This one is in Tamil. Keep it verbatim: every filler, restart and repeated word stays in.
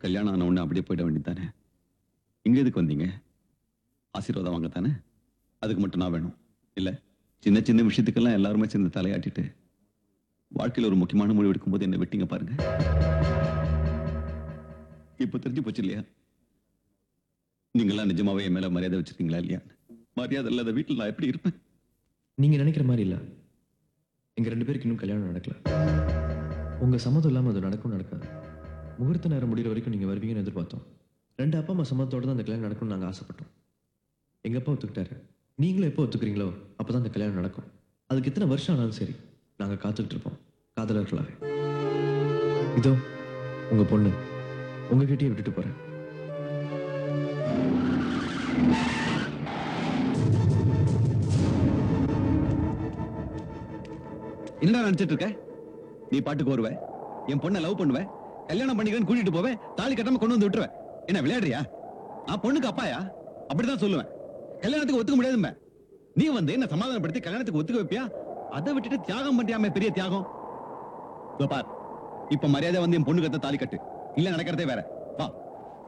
கல்யாணம் ஆன உடனே அப்படியே போயிட வேண்டியதானே? இங்க எதுக்கு வந்தீங்க? ஆசீர்வாதம் வாங்க தானே? அதுக்கு மட்டும் நான் வேணும் இல்ல? சின்ன சின்ன விஷயத்துக்கெல்லாம் எல்லாருமே சேர்ந்து தலையாட்டிட்டு வாழ்க்கையில ஒரு முக்கியமான முடிவு எடுக்கும் போது என்ன விட்டீங்க பாருங்க. இப்ப தெரிஞ்சு போச்சு இல்லையா? நீங்களாம் நிஜமாவே என் மேல மரியாதை வச்சிருக்கீங்களா இல்லையா? மரியாதை இல்லாத வீட்டில் நான் எப்படி இருப்பேன்? நீங்க நினைக்கிற மாதிரி இல்ல. எங்க ரெண்டு பேருக்கு இன்னும் கல்யாணம் நடக்கல. உங்க சம்மதம் இல்லாம அது நடக்கும் நடக்காது. முகூர்த்த நேரம் முடிகிற வரைக்கும் நீங்க வருவீங்கன்னு எதிர்பார்த்தோம். ரெண்டு அப்பா அம்மா சம்மதத்தோட தான் அந்த கல்யாணம் நடக்கும்னு நாங்க ஆசைப்பட்டோம். எங்க அப்பா ஒத்துக்கிட்டாரு. நீங்களும் எப்போ ஒத்துக்கிறீங்களோ அப்பதான் அந்த கல்யாணம் நடக்கும். அதுக்கு எத்தனை வருஷம் ஆனாலும் சரி நாங்க காத்துக்கிட்டு இருப்போம், காதலர்களாவே. இதோ உங்க பொண்ணு உங்ககிட்டயே விட்டுட்டு போறேன். என்ன நினைச்சிட்டு இருக்க? நீ பாட்டுக்கு வருவ, என் பொண்ணை லவ் பண்ணுவ, கல்யாணம் பண்ணிக்கிறேன்னு கூட்டிட்டு போவேன், தாலி கட்டாம கொண்டு வந்து விட்டுருவேன். என்ன விளையாடுறியா? நான் பொண்ணுக்கு அப்பாயா? அப்படிதான் சொல்லுவேன். கல்யாணத்துக்கு ஒத்துக்க முடியாதும்ப. நீ வந்து என்ன சமாதானப்படுத்தி கல்யாணத்துக்கு ஒத்துக்க வைப்பியா? அதை விட்டுட்டு தியாகம் பண்றியாமே, பெரிய தியாகம். இதோ பார், இப்ப மரியாதை வந்து என் பொண்ணுக்கு தாலி கட்டு, இல்ல நடக்கிறதே வேற.